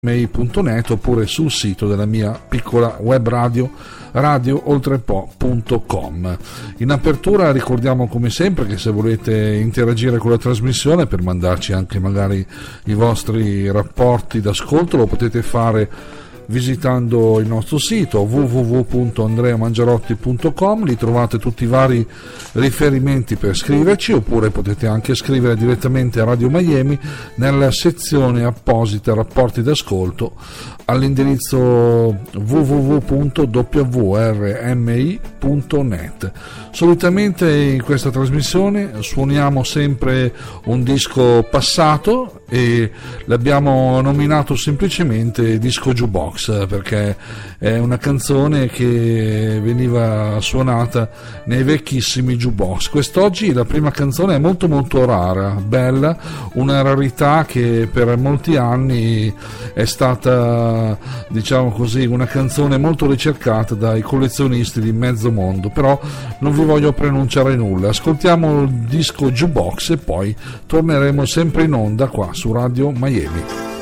mail.net oppure sul sito della mia piccola web radio radiooltrepo.com. In apertura ricordiamo come sempre che se volete interagire con la trasmissione per mandarci anche magari i vostri rapporti d'ascolto lo potete fare visitando il nostro sito www.andreamangiarotti.com. Lì trovate tutti i vari riferimenti per scriverci, oppure potete anche scrivere direttamente a Radio Miami nella sezione apposita rapporti d'ascolto all'indirizzo www.wrmi.net. Solitamente in questa trasmissione suoniamo sempre un disco passato e l'abbiamo nominato semplicemente disco jukebox perché è una canzone che veniva suonata nei vecchissimi jukebox. Quest'oggi la prima canzone è molto molto rara, bella, una rarità che per molti anni è stata, diciamo così, una canzone molto ricercata dai collezionisti di mezzo mondo, però non vi voglio pronunciare nulla. Ascoltiamo il disco jukebox e poi torneremo sempre in onda qua su Radio Miami.